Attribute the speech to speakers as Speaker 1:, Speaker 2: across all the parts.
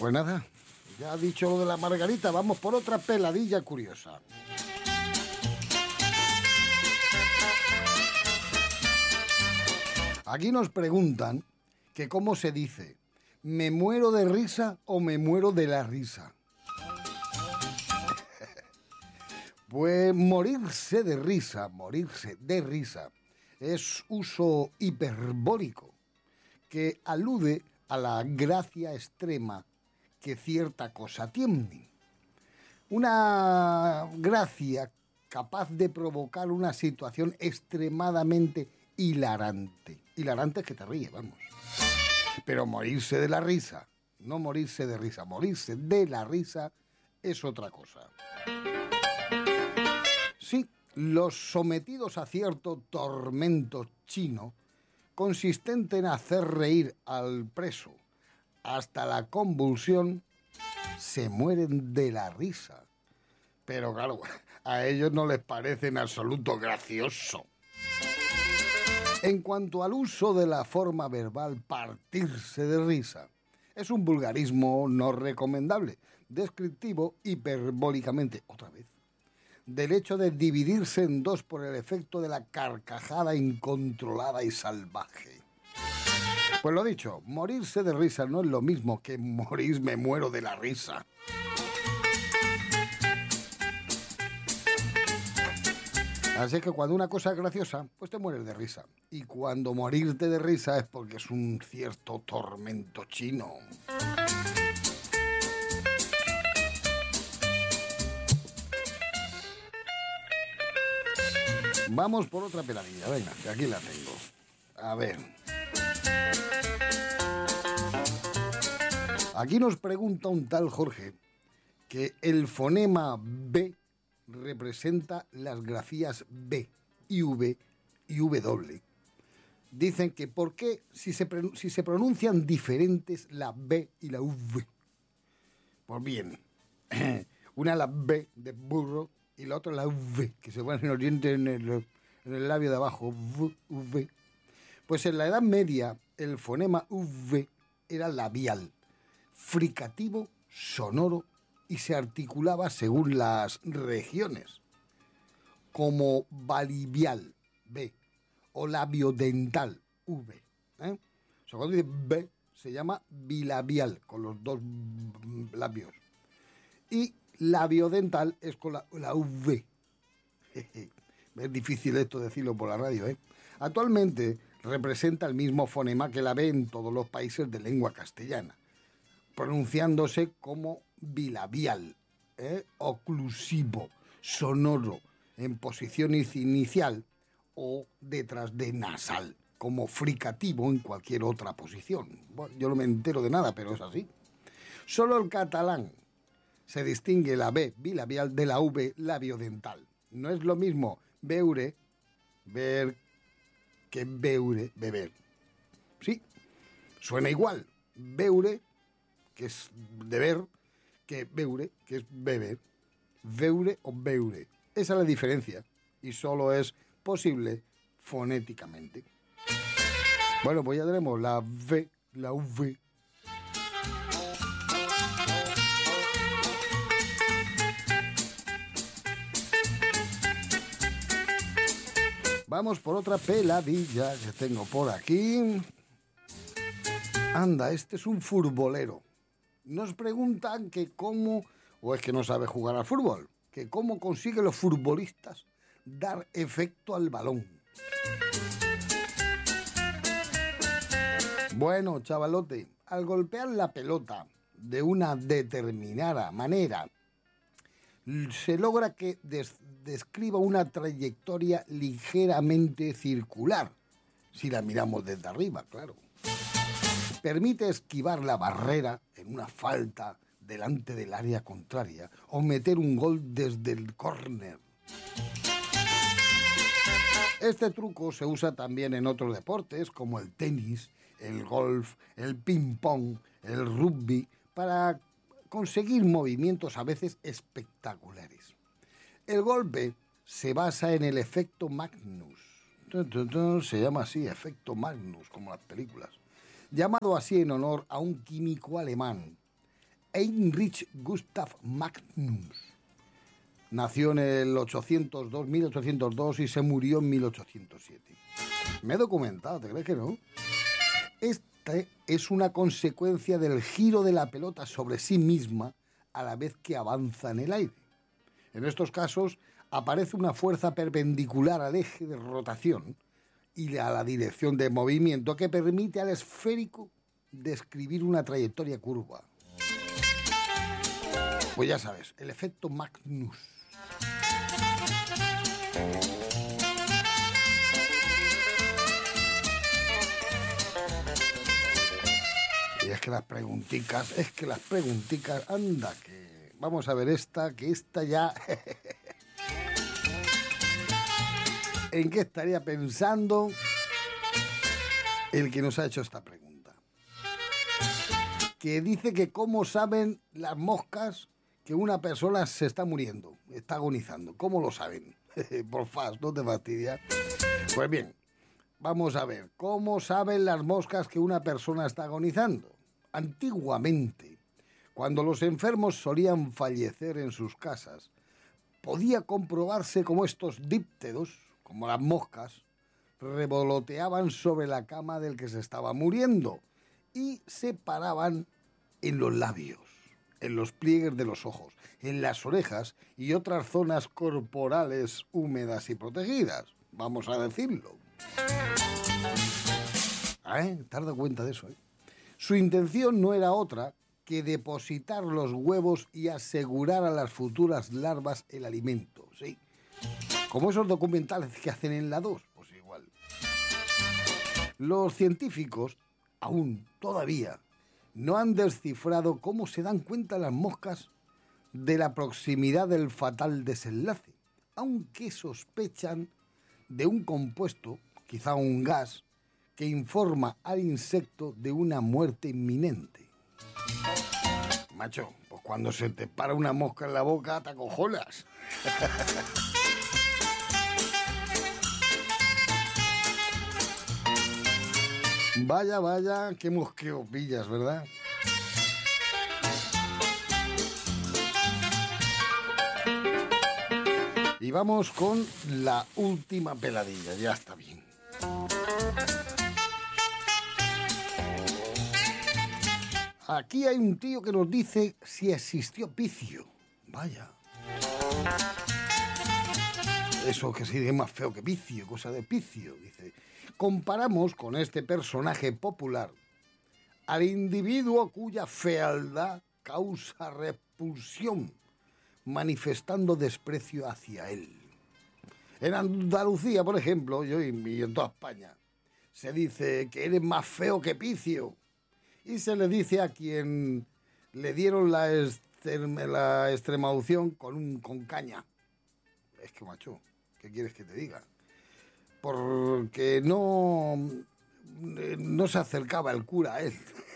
Speaker 1: Pues nada, ya ha dicho lo de la margarita, vamos por otra peladilla curiosa. Aquí nos preguntan que cómo se dice, ¿me muero de risa o me muero de la risa? Pues morirse de risa, es uso hiperbólico que alude a la gracia extrema que cierta cosa tiene. Una gracia capaz de provocar una situación extremadamente hilarante. Hilarante es que te ríes, vamos. Pero morirse de la risa, no morirse de risa, morirse de la risa es otra cosa. Sí, los sometidos a cierto tormento chino, consistente en hacer reír al preso hasta la convulsión, se mueren de la risa. Pero claro, a ellos no les parece en absoluto gracioso. En cuanto al uso de la forma verbal partirse de risa, es un vulgarismo no recomendable, descriptivo hiperbólicamente, otra vez, del hecho de dividirse en dos por el efecto de la carcajada incontrolada y salvaje. Pues lo dicho, morirse de risa no es lo mismo que morir me muero de la risa. Así que cuando una cosa es graciosa, pues te mueres de risa. Y cuando morirte de risa es porque es un cierto tormento chino. Vamos por otra peladilla, venga, que aquí la tengo. A ver. Aquí nos pregunta un tal Jorge que el fonema B representa las grafías B y V y W. Dicen que por qué si se pronuncian diferentes la B y la V. Pues bien, una es la B de burro y la otra la V, que se pone en los dientes en el labio de abajo, V. Pues en la Edad Media el fonema V era labial, fricativo, sonoro, y se articulaba según las regiones, como balivial, B, o labiodental, V. O sea, cuando dice B, se llama bilabial, con los dos labios. Y labiodental es con la V. Es difícil esto decirlo por la radio, ¿eh? Actualmente representa el mismo fonema que la B en todos los países de lengua castellana, pronunciándose como bilabial, oclusivo, sonoro, en posición inicial o detrás de nasal, como fricativo en cualquier otra posición. Bueno, yo no me entero de nada, pero es así. Solo el catalán se distingue la B bilabial de la V labiodental. No es lo mismo beure, ver, que beure, beber. Sí, suena igual. Beure, que es de ver, que beure, que es beber. Beure o beure. Esa es la diferencia y solo es posible fonéticamente. Bueno, pues ya tenemos la V, la V. Vamos por otra peladilla que tengo por aquí. Anda, este es un futbolero. Nos preguntan que cómo, o es que no sabe jugar al fútbol, que cómo consiguen los futbolistas dar efecto al balón. Bueno, chavalote, al golpear la pelota de una determinada manera, se logra que describa una trayectoria ligeramente circular, si la miramos desde arriba, claro. Permite esquivar la barrera en una falta delante del área contraria o meter un gol desde el córner. Este truco se usa también en otros deportes como el tenis, el golf, el ping-pong, el rugby, para conseguir movimientos a veces espectaculares. El golpe se basa en el efecto Magnus. Se llama así, efecto Magnus, como las películas. Llamado así en honor a un químico alemán, Heinrich Gustav Magnus. Nació en el 1802 y se murió en 1807. Me he documentado, ¿te crees que no? Este es una consecuencia del giro de la pelota sobre sí misma a la vez que avanza en el aire. En estos casos aparece una fuerza perpendicular al eje de rotación y a la dirección de movimiento que permite al esférico describir una trayectoria curva. Pues ya sabes, el efecto Magnus. Y es que las pregunticas, anda que... Vamos a ver que esta ya... ¿En qué estaría pensando el que nos ha hecho esta pregunta? Que dice que cómo saben las moscas que una persona se está muriendo, está agonizando. ¿Cómo lo saben? Porfa, no te fastidias. Pues bien, vamos a ver. ¿Cómo saben las moscas que una persona está agonizando? Antiguamente, cuando los enfermos solían fallecer en sus casas, podía comprobarse cómo estos dípteros, como las moscas, revoloteaban sobre la cama del que se estaba muriendo y se paraban en los labios, en los pliegues de los ojos, en las orejas y otras zonas corporales húmedas y protegidas, vamos a decirlo. ¿Te has dado cuenta de eso? Su intención no era otra que depositar los huevos y asegurar a las futuras larvas el alimento, ¿sí? Como esos documentales que hacen en la 2, pues igual. Los científicos, aún todavía, no han descifrado cómo se dan cuenta las moscas de la proximidad del fatal desenlace, aunque sospechan de un compuesto, quizá un gas, que informa al insecto de una muerte inminente. Macho, pues cuando se te para una mosca en la boca, te acojonas. Vaya, vaya, qué mosqueo pillas, ¿verdad? Y vamos con la última peladilla, ya está bien. Aquí hay un tío que nos dice si existió Picio. Vaya. Eso que sí es más feo que Picio, cosa de Picio, dice. Comparamos con este personaje popular al individuo cuya fealdad causa repulsión, manifestando desprecio hacia él. En Andalucía, por ejemplo, y en toda España, se dice que eres más feo que Picio. Y se le dice a quien le dieron la extremaunción con caña. Es que, macho, ¿qué quieres que te diga? Porque no se acercaba el cura a él.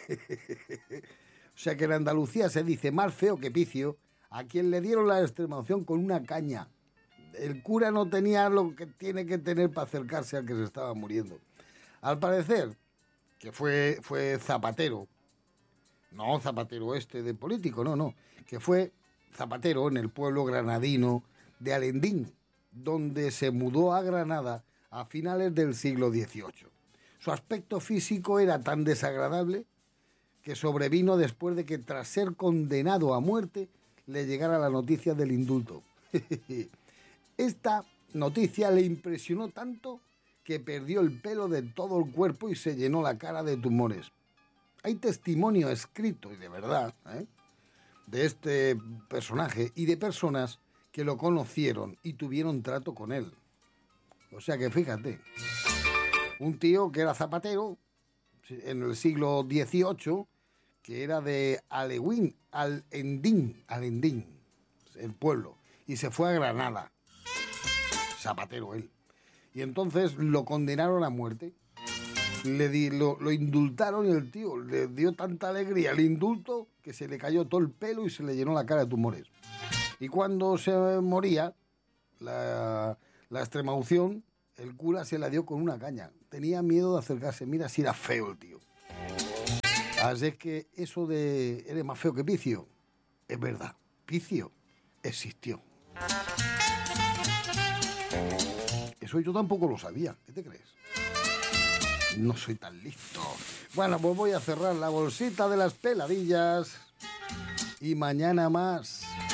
Speaker 1: O sea que en Andalucía se dice más feo que Picio a quien le dieron la extremaunción con una caña. El cura no tenía lo que tiene que tener para acercarse al que se estaba muriendo. Al parecer, que fue Zapatero, no Zapatero de político, no, que fue Zapatero en el pueblo granadino de Alendín, donde se mudó a Granada a finales del siglo XVIII. Su aspecto físico era tan desagradable que sobrevino después de que, tras ser condenado a muerte, le llegara la noticia del indulto. Esta noticia le impresionó tanto que perdió el pelo de todo el cuerpo y se llenó la cara de tumores. Hay testimonio escrito, y de verdad, de este personaje y de personas que lo conocieron y tuvieron trato con él. O sea que fíjate, un tío que era zapatero en el siglo XVIII, que era de Alendín, el pueblo, y se fue a Granada, zapatero él. Y entonces lo condenaron a muerte, lo indultaron y el tío le dio tanta alegría el indulto que se le cayó todo el pelo y se le llenó la cara de tumores. Y cuando se moría, la extremaunción, el cura se la dio con una caña. Tenía miedo de acercarse. Mira si era feo el tío. Así es que eso de eres más feo que Picio, es verdad. Picio existió. Eso yo tampoco lo sabía. ¿Qué te crees? No soy tan listo. Bueno, pues voy a cerrar la bolsita de las peladillas. Y mañana más.